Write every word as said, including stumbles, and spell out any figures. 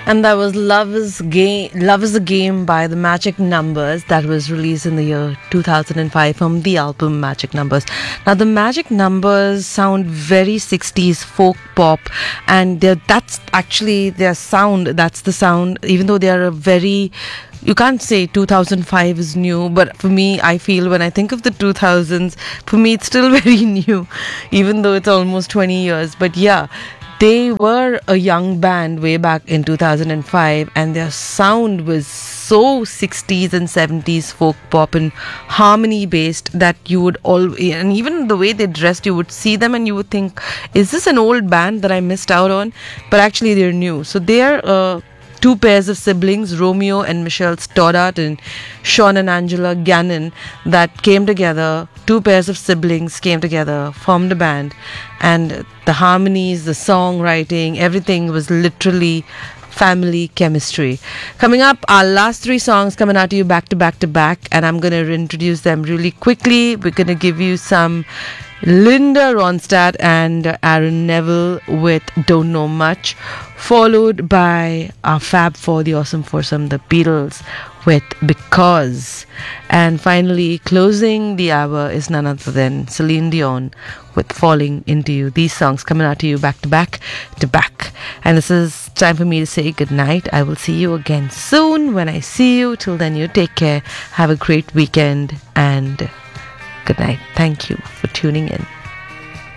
And that was Love is Game, Love is a Game by the Magic Numbers, that was released in the year two thousand five from the album Magic Numbers. Now the Magic Numbers sound very sixties folk pop, and that's actually their sound. That's the sound, even though they are a very, you can't say two thousand five is new, but for me, I feel when I think of the two thousands, for me it's still very new, even though it's almost twenty years. But yeah, they were a young band way back in two thousand five, and their sound was so sixties and seventies folk pop and harmony based that you would all, and even the way they dressed, you would see them and you would think, is this an old band that I missed out on? But actually they're new. So they're uh, two pairs of siblings, Romeo and Michelle Stoddart and Sean and Angela Gannon, that came together. Two pairs of siblings came together, formed a band, and the harmonies, the songwriting, everything was literally family chemistry. Coming up, our last three songs coming out to you back to back to back, and I'm going to introduce them really quickly. We're going to give you some Linda Ronstadt and Aaron Neville with Don't Know Much, followed by our Fab Four, the Awesome Foursome, the Beatles with Because, and finally closing the hour is none other than Celine Dion with Falling Into You. These songs coming out to you back to back to back, and this is time for me to say good night. I will see you again soon when I see you. Till then, you take care, have a great weekend, and good night. Thank you for tuning in.